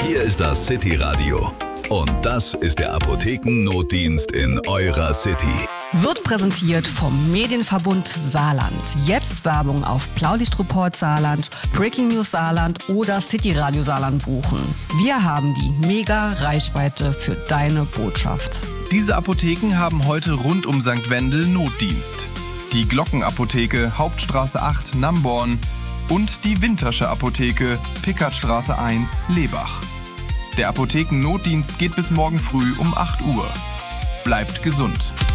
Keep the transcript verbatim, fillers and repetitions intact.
Hier ist das City Radio. Und das ist der Apothekennotdienst in eurer City. Wird präsentiert vom Medienverbund Saarland. Jetzt Werbung auf Blaulichtreport Saarland, Breaking News Saarland oder City Radio Saarland buchen. Wir haben die Mega-Reichweite für deine Botschaft. Diese Apotheken haben heute rund um Sankt Wendel Notdienst. Die Glockenapotheke, Hauptstraße acht, Namborn und die Wintersche Apotheke, Pickertstraße eins, Lebach. Der Apothekennotdienst geht bis morgen früh um acht Uhr. Bleibt gesund.